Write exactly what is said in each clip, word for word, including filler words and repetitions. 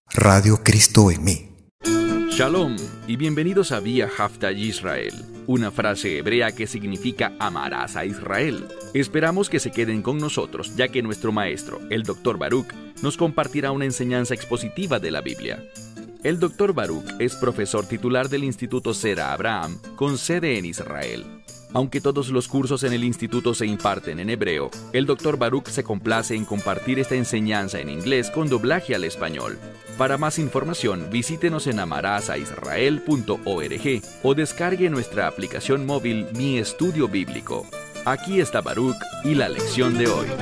Radio Cristo en mí. Shalom y bienvenidos a Vía Hafta Yisrael, una frase hebrea que significa amarás a Israel. Esperamos que se queden con nosotros, ya que nuestro maestro, el doctor Baruch, nos compartirá una enseñanza expositiva de la Biblia. El doctor Baruch es profesor titular del Instituto Zera Abraham, con sede en Israel. Aunque todos los cursos en el instituto se imparten en hebreo, el doctor Baruch se complace en compartir esta enseñanza en inglés con doblaje al español. Para más información, visítenos en amarasaisrael punto org o descargue nuestra aplicación móvil Mi Estudio Bíblico. Aquí está Baruch y la lección de hoy.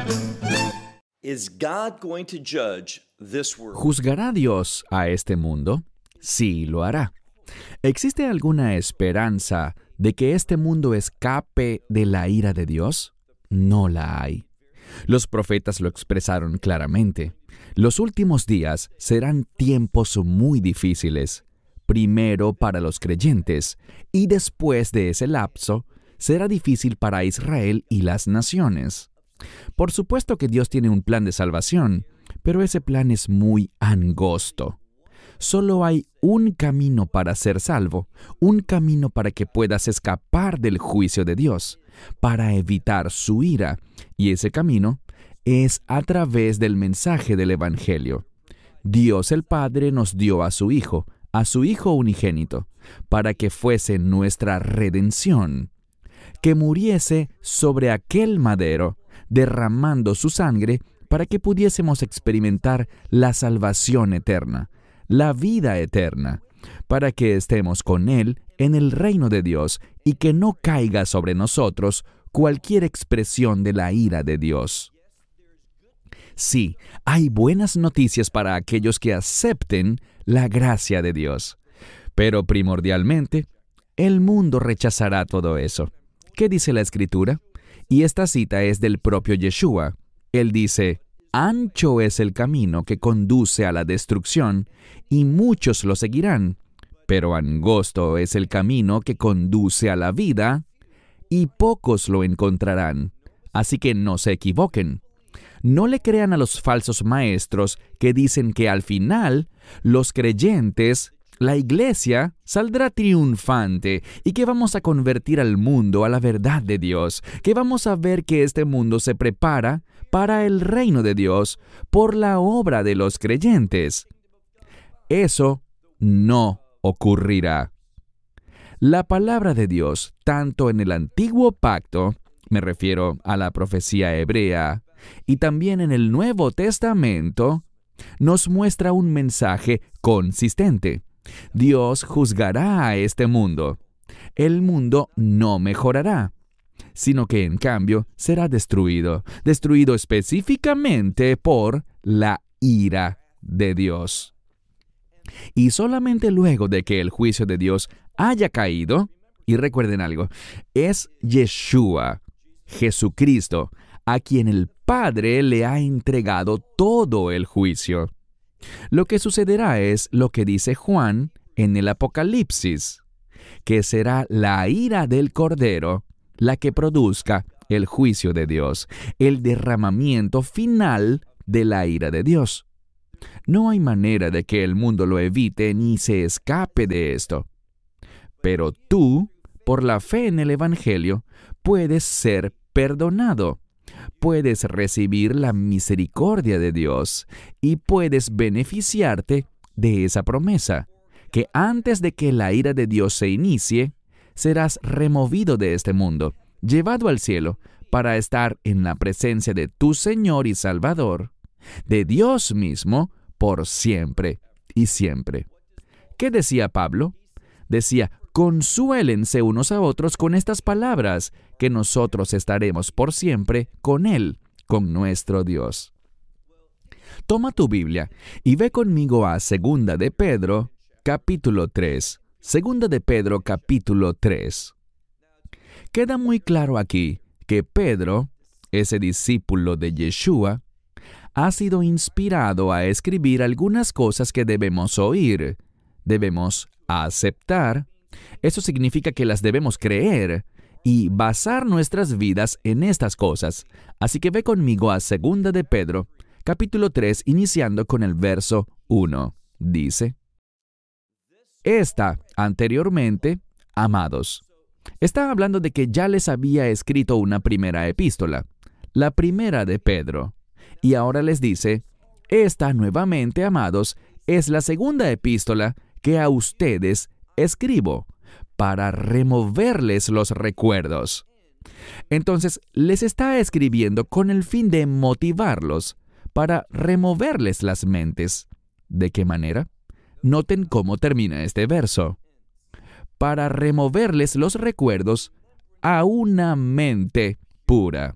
¿Juzgará Dios a este mundo? Sí, lo hará. ¿Existe alguna esperanza de que este mundo escape de la ira de Dios? No la hay. Los profetas lo expresaron claramente. Los últimos días serán tiempos muy difíciles, primero para los creyentes, y después de ese lapso, será difícil para Israel y las naciones. Por supuesto que Dios tiene un plan de salvación, pero ese plan es muy angosto. Solo hay un camino para ser salvo, un camino para que puedas escapar del juicio de Dios, para evitar su ira, y ese camino es a través del mensaje del Evangelio. Dios el Padre nos dio a su Hijo, a su Hijo unigénito, para que fuese nuestra redención, que muriese sobre aquel madero, derramando su sangre para que pudiésemos experimentar la salvación eterna, la vida eterna, para que estemos con Él en el reino de Dios y que no caiga sobre nosotros cualquier expresión de la ira de Dios. Sí, hay buenas noticias para aquellos que acepten la gracia de Dios, pero primordialmente, el mundo rechazará todo eso. ¿Qué dice la Escritura? Y esta cita es del propio Yeshua. Él dice: ancho es el camino que conduce a la destrucción, y muchos lo seguirán, pero angosto es el camino que conduce a la vida, y pocos lo encontrarán. Así que no se equivoquen. No le crean a los falsos maestros que dicen que al final los creyentes, la iglesia, saldrá triunfante y que vamos a convertir al mundo a la verdad de Dios, que vamos a ver que este mundo se prepara para el reino de Dios por la obra de los creyentes. Eso no ocurrirá. La palabra de Dios, tanto en el Antiguo Pacto, me refiero a la profecía hebrea, y también en el Nuevo Testamento, nos muestra un mensaje consistente. Dios juzgará a este mundo. El mundo no mejorará, sino que en cambio será destruido, destruido específicamente por la ira de Dios. Y solamente luego de que el juicio de Dios haya caído, y recuerden algo, es Yeshua, Jesucristo, a quien el Padre le ha entregado todo el juicio. Lo que sucederá es lo que dice Juan en el Apocalipsis, que será la ira del Cordero la que produzca el juicio de Dios, el derramamiento final de la ira de Dios. No hay manera de que el mundo lo evite ni se escape de esto. Pero tú, por la fe en el Evangelio, puedes ser perdonado. Puedes recibir la misericordia de Dios y puedes beneficiarte de esa promesa, que antes de que la ira de Dios se inicie, serás removido de este mundo, llevado al cielo, para estar en la presencia de tu Señor y Salvador, de Dios mismo, por siempre y siempre. ¿Qué decía Pablo? Decía: consuélense unos a otros con estas palabras, que nosotros estaremos por siempre con Él, con nuestro Dios. Toma tu Biblia y ve conmigo a Segunda de Pedro, capítulo tres. Segunda de Pedro, capítulo tres. Queda muy claro aquí que Pedro, ese discípulo de Yeshua, ha sido inspirado a escribir algunas cosas que debemos oír, debemos aceptar. Eso significa que las debemos creer y basar nuestras vidas en estas cosas. Así que ve conmigo a Segunda de Pedro, capítulo tres, iniciando con el verso uno. dice, esta, anteriormente, amados. Está hablando de que ya les había escrito una primera epístola, la primera de Pedro, y ahora les dice, esta nuevamente, amados, es la segunda epístola que a ustedes escribo, para removerles los recuerdos. Entonces, les está escribiendo con el fin de motivarlos, para removerles las mentes. ¿De qué manera? Noten cómo termina este verso. Para removerles los recuerdos a una mente pura.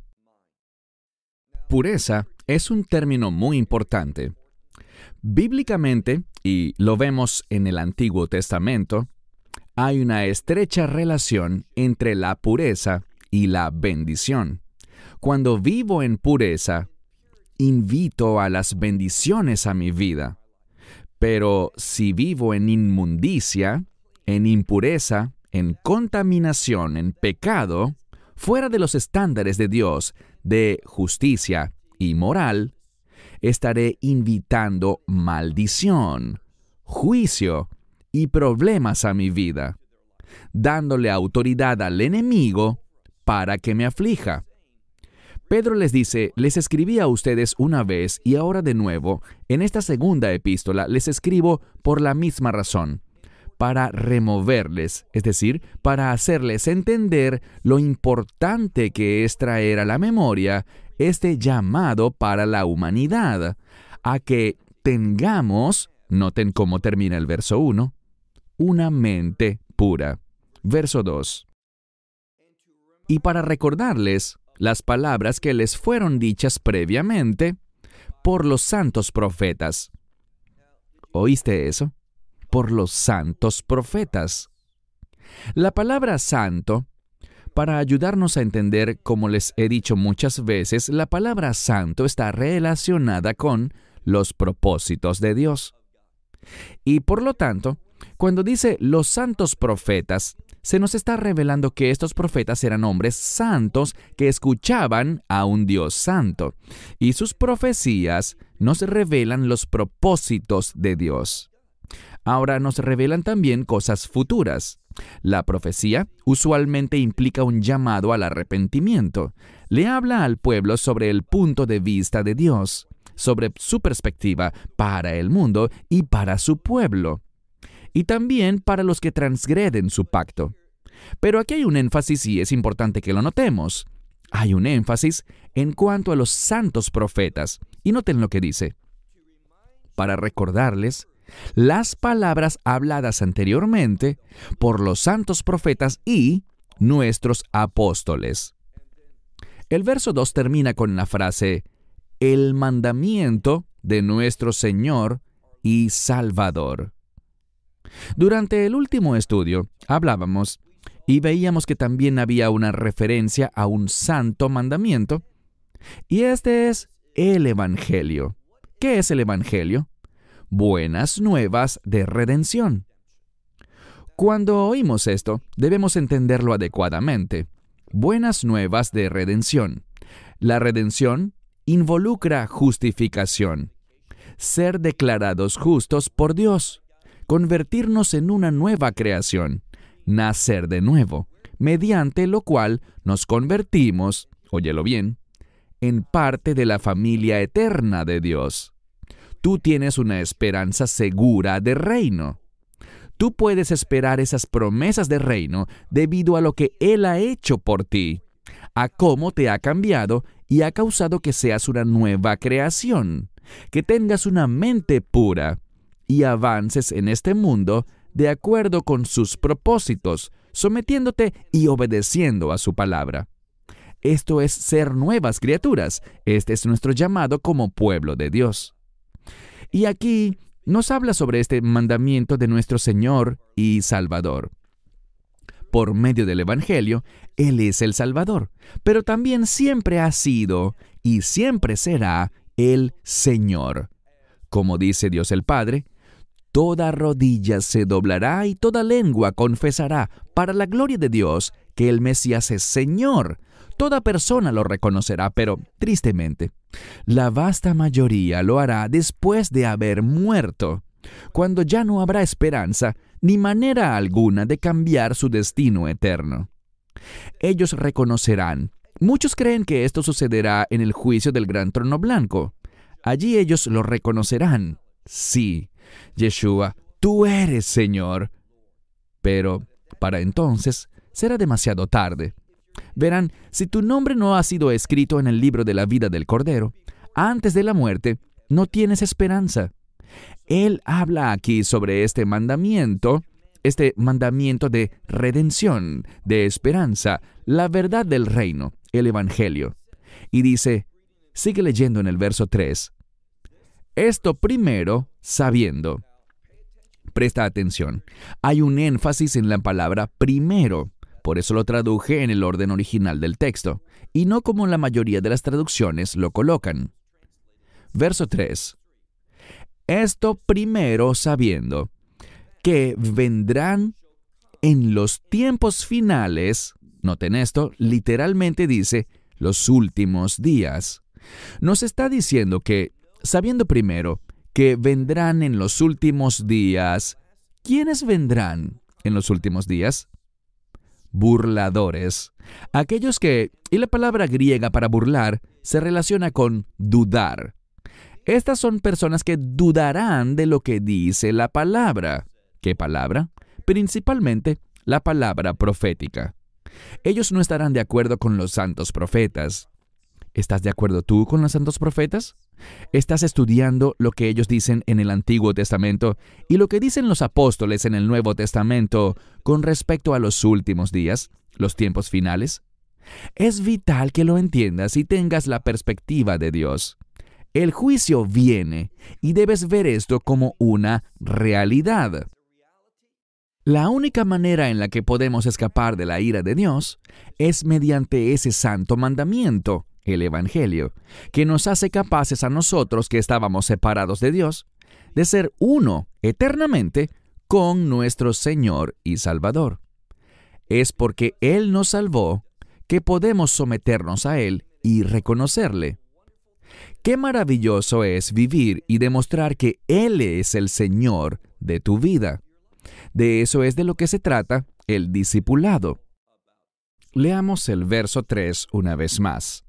Pureza es un término muy importante. Bíblicamente, y lo vemos en el Antiguo Testamento, hay una estrecha relación entre la pureza y la bendición. Cuando vivo en pureza, invito a las bendiciones a mi vida. Pero si vivo en inmundicia, en impureza, en contaminación, en pecado, fuera de los estándares de Dios, de justicia y moral, estaré invitando maldición, juicio y problemas a mi vida, dándole autoridad al enemigo para que me aflija. Pedro les dice, les escribí a ustedes una vez y ahora de nuevo, en esta segunda epístola les escribo por la misma razón, para removerles, es decir, para hacerles entender lo importante que es traer a la memoria este llamado para la humanidad, a que tengamos, noten cómo termina el verso uno, una mente pura. Verso dos. Y para recordarles las palabras que les fueron dichas previamente por los santos profetas. ¿Oíste eso? Por los santos profetas. La palabra santo, para ayudarnos a entender, como les he dicho muchas veces, la palabra santo está relacionada con los propósitos de Dios. Y por lo tanto, cuando dice los santos profetas, se nos está revelando que estos profetas eran hombres santos que escuchaban a un Dios santo, y sus profecías nos revelan los propósitos de Dios. Ahora nos revelan también cosas futuras. La profecía usualmente implica un llamado al arrepentimiento. Le habla al pueblo sobre el punto de vista de Dios, sobre su perspectiva para el mundo y para su pueblo, y también para los que transgreden su pacto. Pero aquí hay un énfasis y es importante que lo notemos. Hay un énfasis en cuanto a los santos profetas, y noten lo que dice. Para recordarles las palabras habladas anteriormente por los santos profetas y nuestros apóstoles. El verso dos termina con la frase, el mandamiento de nuestro Señor y Salvador. Durante el último estudio, hablábamos y veíamos que también había una referencia a un santo mandamiento, y este es el Evangelio. ¿Qué es el Evangelio? Buenas nuevas de redención. Cuando oímos esto, debemos entenderlo adecuadamente. Buenas nuevas de redención. La redención involucra justificación, ser declarados justos por Dios, convertirnos en una nueva creación, nacer de nuevo, mediante lo cual nos convertimos, óyelo bien, en parte de la familia eterna de Dios. Tú tienes una esperanza segura de reino. Tú puedes esperar esas promesas de reino debido a lo que Él ha hecho por ti, a cómo te ha cambiado y ha causado que seas una nueva creación, que tengas una mente pura y avances en este mundo de acuerdo con sus propósitos, sometiéndote y obedeciendo a su palabra. Esto es ser nuevas criaturas. Este es nuestro llamado como pueblo de Dios. Y aquí nos habla sobre este mandamiento de nuestro Señor y Salvador. Por medio del Evangelio, Él es el Salvador, pero también siempre ha sido y siempre será el Señor. Como dice Dios el Padre, toda rodilla se doblará y toda lengua confesará para la gloria de Dios que el Mesías es Señor. Toda persona lo reconocerá, pero tristemente, la vasta mayoría lo hará después de haber muerto. cuando ya no habrá esperanza ni manera alguna de cambiar su destino eterno. Ellos reconocerán. Muchos creen que esto sucederá en el juicio del gran trono blanco. Allí ellos lo reconocerán. Sí, Yeshua, tú eres Señor. Pero para entonces será demasiado tarde. Verán, si tu nombre no ha sido escrito en el libro de la vida del Cordero, antes de la muerte, no tienes esperanza. Él habla aquí sobre este mandamiento, este mandamiento de redención, de esperanza, la verdad del reino, el Evangelio. Y dice, sigue leyendo en el verso tres, esto primero sabiendo. Presta atención, hay un énfasis en la palabra primero, por eso lo traduje en el orden original del texto, y no como la mayoría de las traducciones lo colocan. Verso tres. Esto primero sabiendo que vendrán en los tiempos finales, noten esto, literalmente dice, los últimos días. Nos está diciendo que, sabiendo primero que vendrán en los últimos días, ¿quiénes vendrán en los últimos días? Burladores. Aquellos que, y la palabra griega para burlar, se relaciona con dudar. Estas son personas que dudarán de lo que dice la palabra. ¿Qué palabra? Principalmente la palabra profética. Ellos no estarán de acuerdo con los santos profetas. ¿Estás de acuerdo tú con los santos profetas? ¿Estás estudiando lo que ellos dicen en el Antiguo Testamento y lo que dicen los apóstoles en el Nuevo Testamento con respecto a los últimos días, los tiempos finales? Es vital que lo entiendas y tengas la perspectiva de Dios. El juicio viene y debes ver esto como una realidad. La única manera en la que podemos escapar de la ira de Dios es mediante ese santo mandamiento, el Evangelio, que nos hace capaces a nosotros que estábamos separados de Dios, de ser uno eternamente con nuestro Señor y Salvador. Es porque Él nos salvó que podemos someternos a Él y reconocerle. Qué maravilloso es vivir y demostrar que Él es el Señor de tu vida. De eso es de lo que se trata el discipulado. Leamos el verso tres una vez más.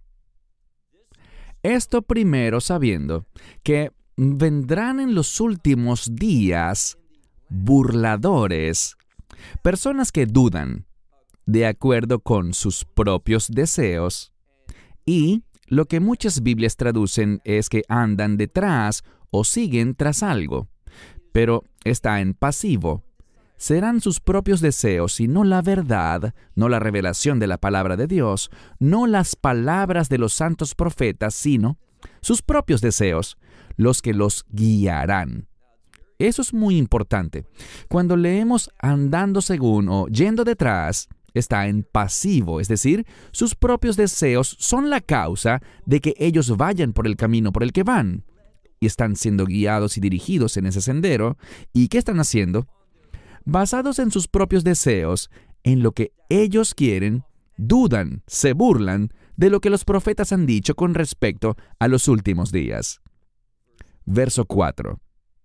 Esto primero sabiendo que vendrán en los últimos días burladores, personas que dudan de acuerdo con sus propios deseos, y lo que muchas Biblias traducen es que andan detrás o siguen tras algo, pero está en pasivo. Serán sus propios deseos y no la verdad, no la revelación de la palabra de Dios, no las palabras de los santos profetas, sino sus propios deseos, los que los guiarán. Eso es muy importante. Cuando leemos andando según o yendo detrás, está en pasivo, es decir, sus propios deseos son la causa de que ellos vayan por el camino por el que van. Y están siendo guiados y dirigidos en ese sendero. ¿Y qué están haciendo? Basados en sus propios deseos, en lo que ellos quieren, dudan, se burlan de lo que los profetas han dicho con respecto a los últimos días. Verso cuatro.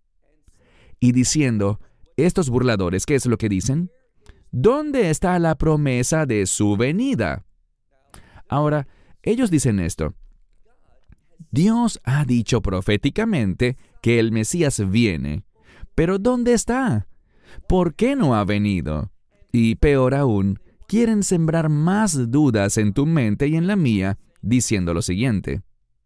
Y diciendo, estos burladores, ¿qué es lo que dicen? ¿Dónde está la promesa de su venida? Ahora, ellos dicen esto. Dios ha dicho proféticamente que el Mesías viene, pero ¿dónde está? ¿Por qué no ha venido? Y peor aún, quieren sembrar más dudas en tu mente y en la mía, diciendo lo siguiente.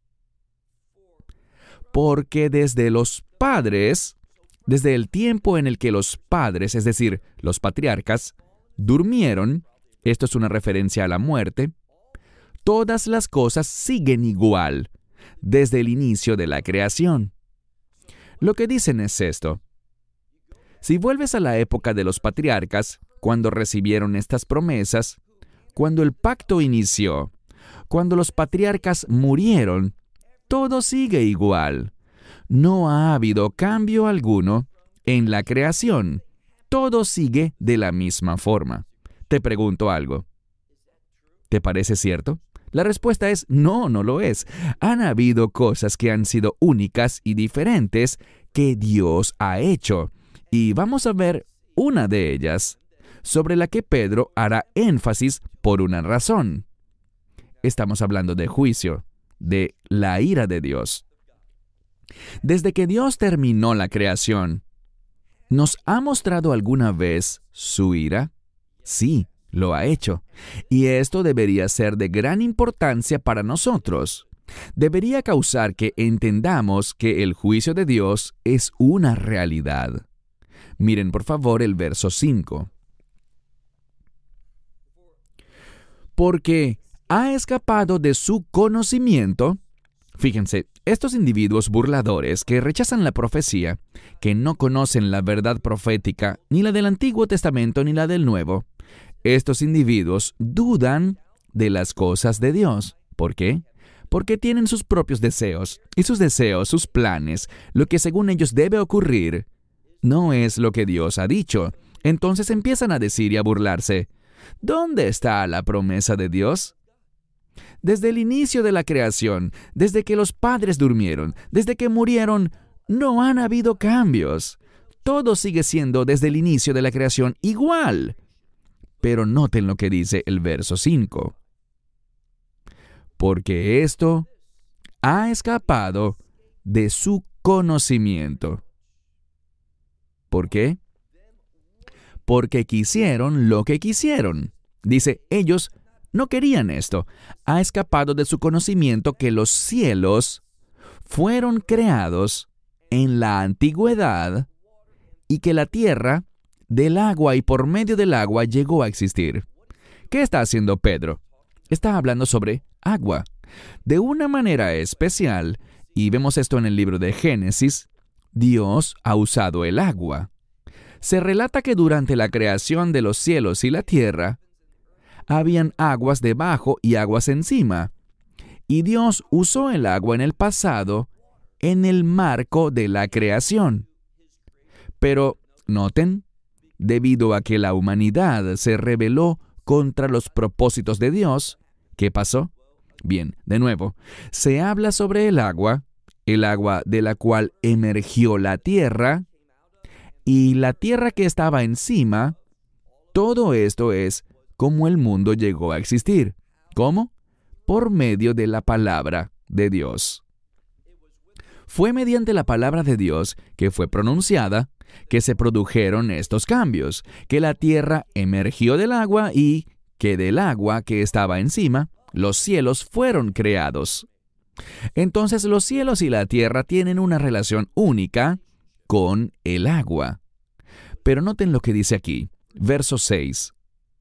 Porque desde los padres, desde el tiempo en el que los padres, es decir, los patriarcas, durmieron, esto es una referencia a la muerte, todas las cosas siguen igual, desde el inicio de la creación. Lo que dicen es esto. Si vuelves a la época de los patriarcas, cuando recibieron estas promesas, cuando el pacto inició, cuando los patriarcas murieron, todo sigue igual. No ha habido cambio alguno en la creación. Todo sigue de la misma forma. Te pregunto algo. ¿Te parece cierto? La respuesta es no, no lo es. Han habido cosas que han sido únicas y diferentes que Dios ha hecho. Y vamos a ver una de ellas, sobre la que Pedro hará énfasis por una razón. Estamos hablando de juicio, de la ira de Dios. Desde que Dios terminó la creación, ¿nos ha mostrado alguna vez su ira? Sí, lo ha hecho. Y esto debería ser de gran importancia para nosotros. Debería causar que entendamos que el juicio de Dios es una realidad. Miren por favor el verso cinco. Porque ha escapado de su conocimiento. Fíjense, estos individuos burladores que rechazan la profecía, que no conocen la verdad profética, ni la del Antiguo Testamento ni la del Nuevo, estos individuos dudan de las cosas de Dios. ¿Por qué? Porque tienen sus propios deseos, y sus deseos, sus planes, lo que según ellos debe ocurrir, no es lo que Dios ha dicho. Entonces empiezan a decir y a burlarse, ¿dónde está la promesa de Dios? Desde el inicio de la creación, desde que los padres durmieron, desde que murieron, no han habido cambios. Todo sigue siendo desde el inicio de la creación igual. Pero noten lo que dice el verso cinco. Porque esto ha escapado de su conocimiento. ¿Por qué? Porque quisieron lo que quisieron. Dice, ellos no querían esto. Ha escapado de su conocimiento que los cielos fueron creados en la antigüedad y que la tierra del agua y por medio del agua llegó a existir. ¿Qué está haciendo Pedro? Está hablando sobre agua. De una manera especial, y vemos esto en el libro de Génesis, Dios ha usado el agua. Se relata que durante la creación de los cielos y la tierra, habían aguas debajo y aguas encima, y Dios usó el agua en el pasado en el marco de la creación. Pero, noten, debido a que la humanidad se rebeló contra los propósitos de Dios, ¿qué pasó? Bien, de nuevo, se habla sobre el agua, el agua de la cual emergió la tierra, y la tierra que estaba encima. Todo esto es cómo el mundo llegó a existir. ¿Cómo? Por medio de la palabra de Dios. Fue mediante la palabra de Dios que fue pronunciada que se produjeron estos cambios, que la tierra emergió del agua y que del agua que estaba encima, los cielos fueron creados. Entonces los cielos y la tierra tienen una relación única con el agua. Pero noten lo que dice aquí, verso seis.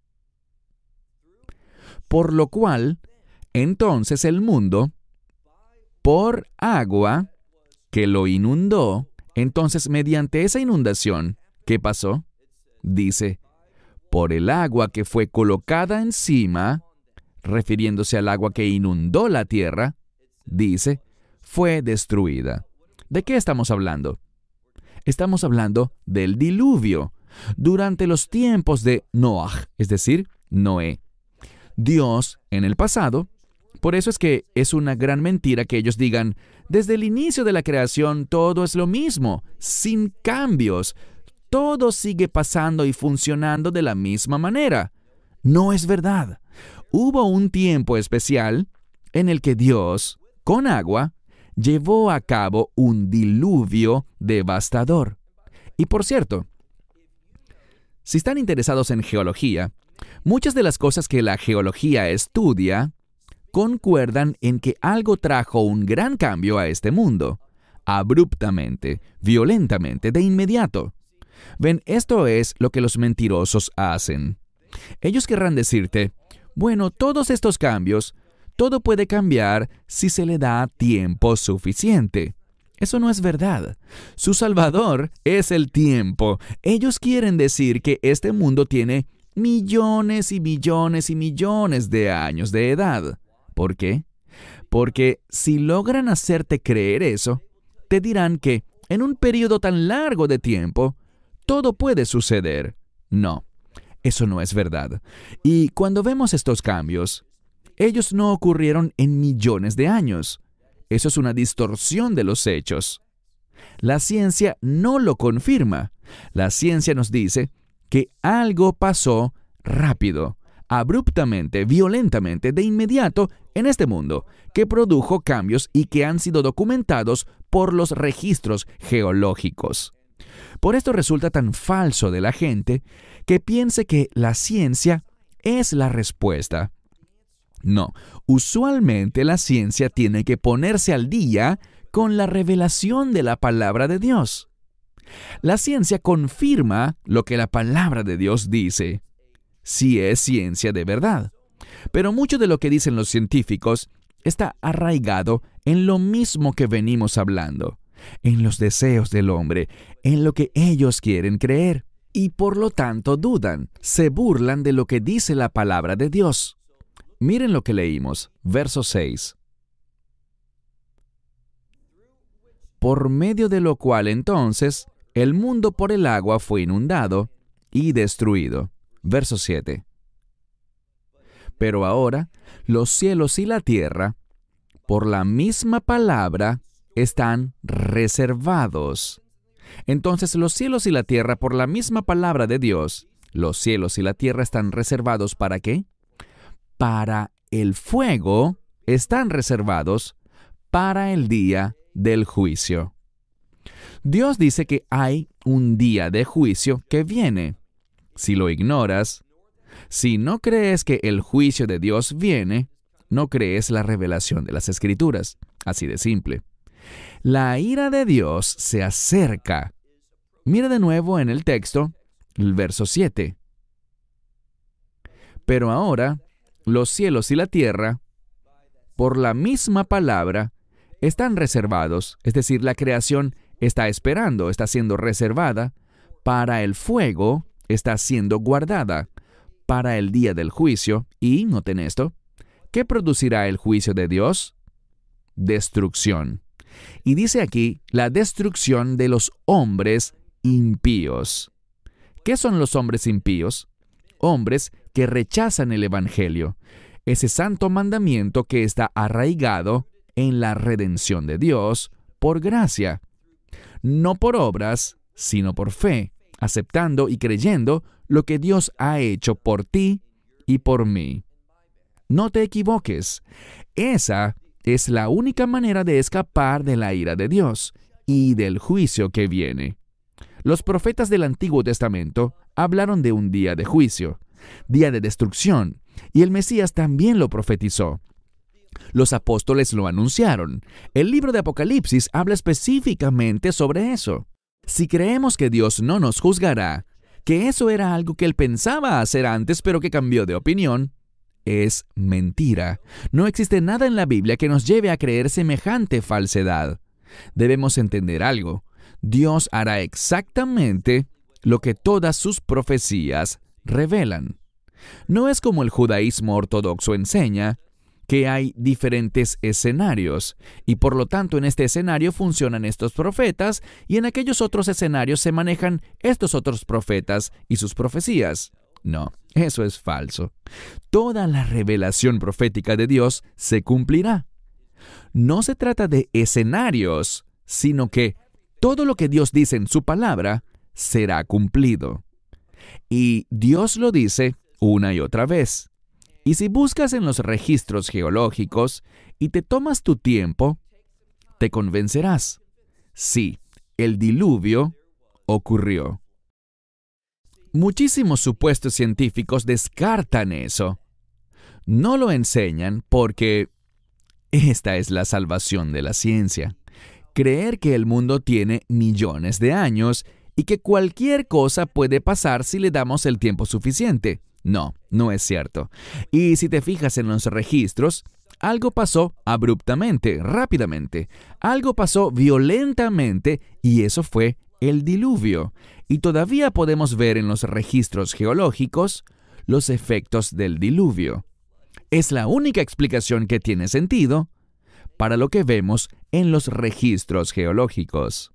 Por lo cual, entonces el mundo, por agua que lo inundó, entonces mediante esa inundación, ¿qué pasó? Dice, por el agua que fue colocada encima, refiriéndose al agua que inundó la tierra, dice, fue destruida. ¿De qué estamos hablando? Estamos hablando del diluvio, durante los tiempos de Noaj, es decir, Noé. Dios, en el pasado, por eso es que es una gran mentira que ellos digan, desde el inicio de la creación todo es lo mismo, sin cambios, todo sigue pasando y funcionando de la misma manera. No es verdad. Hubo un tiempo especial en el que Dios, con agua, llevó a cabo un diluvio devastador. Y por cierto, si están interesados en geología, muchas de las cosas que la geología estudia concuerdan en que algo trajo un gran cambio a este mundo, abruptamente, violentamente, de inmediato. Ven, esto es lo que los mentirosos hacen. Ellos querrán decirte, bueno, todos estos cambios, todo puede cambiar si se le da tiempo suficiente. Eso no es verdad. Su Salvador es el tiempo. Ellos quieren decir que este mundo tiene millones y millones y millones de años de edad. ¿Por qué? Porque si logran hacerte creer eso, te dirán que en un periodo tan largo de tiempo, todo puede suceder. No, eso no es verdad. Y cuando vemos estos cambios, Ellos no ocurrieron en millones de años. Eso es una distorsión de los hechos. La ciencia no lo confirma. La ciencia nos dice que algo pasó rápido, abruptamente, violentamente, de inmediato en este mundo, que produjo cambios y que han sido documentados por los registros geológicos. Por esto resulta tan falso de la gente que piense que la ciencia es la respuesta. No, usualmente la ciencia tiene que ponerse al día con la revelación de la palabra de Dios. La ciencia confirma lo que la palabra de Dios dice, si es ciencia de verdad. Pero mucho de lo que dicen los científicos está arraigado en lo mismo que venimos hablando, en los deseos del hombre, en lo que ellos quieren creer, y por lo tanto dudan, se burlan de lo que dice la palabra de Dios. Miren lo que leímos, verso seis. Por medio de lo cual entonces el mundo por el agua fue inundado y destruido. Verso siete. Pero ahora los cielos y la tierra, por la misma palabra, están reservados. Entonces los cielos y la tierra, por la misma palabra de Dios, los cielos y la tierra están reservados ¿para qué? Para el fuego, están reservados para el día del juicio. Dios dice que hay un día de juicio que viene. Si lo ignoras, si no crees que el juicio de Dios viene, no crees la revelación de las Escrituras. Así de simple. La ira de Dios se acerca. Mira de nuevo en el texto, el verso siete. Pero ahora, los cielos y la tierra, por la misma palabra, están reservados, es decir, la creación está esperando, está siendo reservada, para el fuego, está siendo guardada, para el día del juicio, y, noten esto, ¿qué producirá el juicio de Dios? Destrucción. Y dice aquí, la destrucción de los hombres impíos. ¿Qué son los hombres impíos? Hombres que rechazan el Evangelio, ese santo mandamiento que está arraigado en la redención de Dios por gracia, no por obras, sino por fe, aceptando y creyendo lo que Dios ha hecho por ti y por mí. No te equivoques, esa es la única manera de escapar de la ira de Dios y del juicio que viene. Los profetas del Antiguo Testamento hablaron de un día de juicio, día de destrucción, y el Mesías también lo profetizó. Los apóstoles lo anunciaron. El libro de Apocalipsis habla específicamente sobre eso. Si creemos que Dios no nos juzgará, que eso era algo que Él pensaba hacer antes pero que cambió de opinión, es mentira. No existe nada en la Biblia que nos lleve a creer semejante falsedad. Debemos entender algo. Dios hará exactamente lo que todas sus profecías revelan. No es como el judaísmo ortodoxo enseña, que hay diferentes escenarios, y por lo tanto en este escenario funcionan estos profetas, y en aquellos otros escenarios se manejan estos otros profetas y sus profecías. No, eso es falso. Toda la revelación profética de Dios se cumplirá. No se trata de escenarios, sino que todo lo que Dios dice en su palabra será cumplido. Y Dios lo dice una y otra vez. Y si buscas en los registros geológicos y te tomas tu tiempo, te convencerás. Sí, el diluvio ocurrió. Muchísimos supuestos científicos descartan eso. No lo enseñan porque esta es la salvación de la ciencia. Creer que el mundo tiene millones de años y que cualquier cosa puede pasar si le damos el tiempo suficiente. No, no es cierto. Y si te fijas en los registros, algo pasó abruptamente, rápidamente. Algo pasó violentamente y eso fue el diluvio. Y todavía podemos ver en los registros geológicos los efectos del diluvio. Es la única explicación que tiene sentido para lo que vemos en los registros geológicos.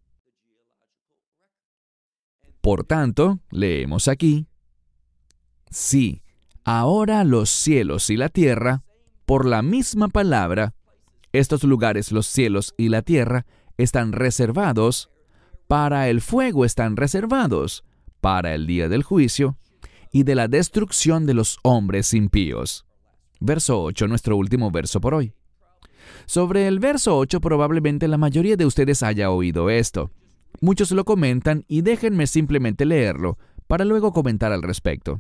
Por tanto, leemos aquí: sí, ahora los cielos y la tierra, por la misma palabra, estos lugares, los cielos y la tierra, están reservados para el fuego, están reservados para el día del juicio y de la destrucción de los hombres impíos. Verso ocho, nuestro último verso por hoy. Sobre el verso ocho, probablemente la mayoría de ustedes haya oído esto. Muchos lo comentan y déjenme simplemente leerlo para luego comentar al respecto.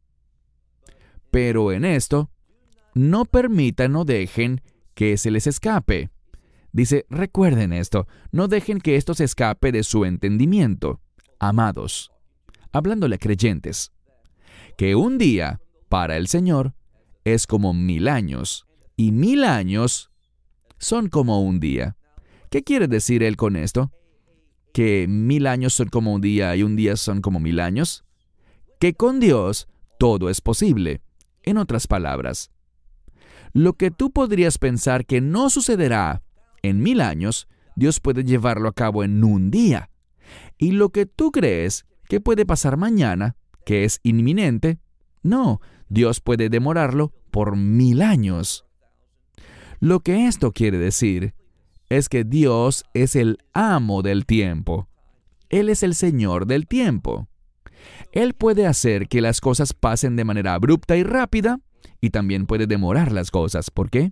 Pero en esto, no permitan o dejen que se les escape. Dice, recuerden esto, no dejen que esto se escape de su entendimiento, amados, hablándole a creyentes, que un día, para el Señor, es como mil años, y mil años son como un día. ¿Qué quiere decir él con esto? ¿Que mil años son como un día y un día son como mil años? Que con Dios todo es posible. En otras palabras, lo que tú podrías pensar que no sucederá en mil años, Dios puede llevarlo a cabo en un día. Y lo que tú crees que puede pasar mañana, que es inminente, no, Dios puede demorarlo por mil años. Lo que esto quiere decir es que Dios es el amo del tiempo. Él es el Señor del tiempo. Él puede hacer que las cosas pasen de manera abrupta y rápida, y también puede demorar las cosas. ¿Por qué?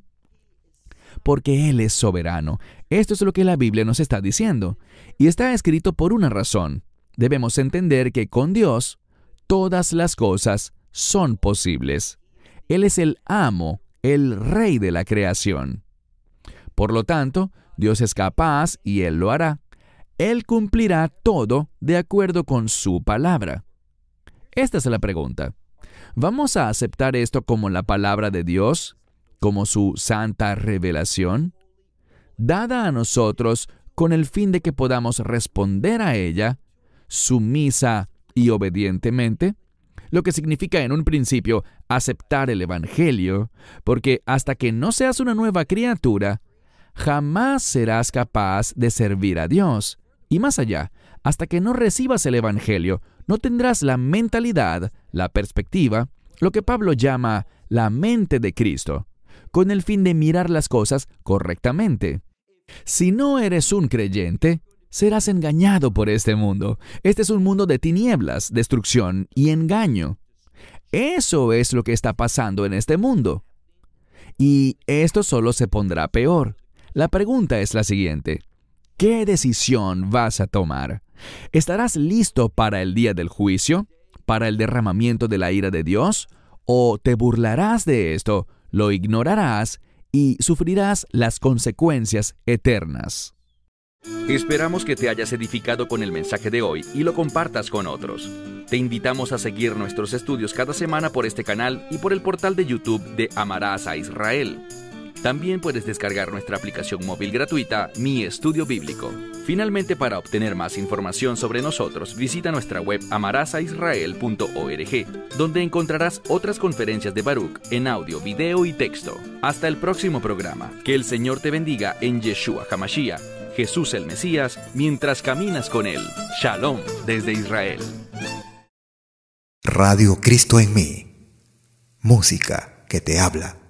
Porque Él es soberano. Esto es lo que la Biblia nos está diciendo. Y está escrito por una razón. Debemos entender que con Dios, todas las cosas son posibles. Él es el amo, el rey de la creación. Por lo tanto, Dios es capaz y Él lo hará. Él cumplirá todo de acuerdo con su palabra. Esta es la pregunta. ¿Vamos a aceptar esto como la palabra de Dios, como su santa revelación, dada a nosotros con el fin de que podamos responder a ella, sumisa y obedientemente? Lo que significa en un principio aceptar el Evangelio, porque hasta que no seas una nueva criatura, jamás serás capaz de servir a Dios. Y más allá, hasta que no recibas el Evangelio, no tendrás la mentalidad, la perspectiva, lo que Pablo llama la mente de Cristo, con el fin de mirar las cosas correctamente. Si no eres un creyente, serás engañado por este mundo. Este es un mundo de tinieblas, destrucción y engaño. Eso es lo que está pasando en este mundo. Y esto solo se pondrá peor. La pregunta es la siguiente. ¿Qué decisión vas a tomar? ¿Estarás listo para el día del juicio? ¿Para el derramamiento de la ira de Dios? ¿O te burlarás de esto, lo ignorarás y sufrirás las consecuencias eternas? Esperamos que te hayas edificado con el mensaje de hoy y lo compartas con otros. Te invitamos a seguir nuestros estudios cada semana por este canal y por el portal de YouTube de Amarás a Israel. También puedes descargar nuestra aplicación móvil gratuita, Mi Estudio Bíblico. Finalmente, para obtener más información sobre nosotros, visita nuestra web amarás a israel punto org, donde encontrarás otras conferencias de Baruch en audio, video y texto. Hasta el próximo programa. Que el Señor te bendiga en Yeshua HaMashiach, Jesús el Mesías, mientras caminas con Él. Shalom desde Israel. Radio Cristo en mí. Música que te habla.